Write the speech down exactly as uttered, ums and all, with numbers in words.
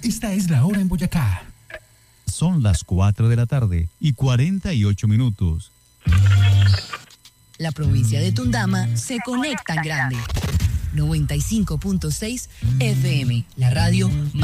Esta es la hora en Boyacá. Son las cuatro de la tarde y cuarenta y ocho minutos. La provincia de Tundama se conecta en grande. noventa y cinco punto seis F M, la radio más